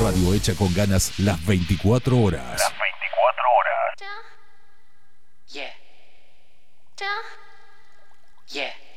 radio hecha con ganas las 24 horas. Las 24 horas. Yeah. Yeah.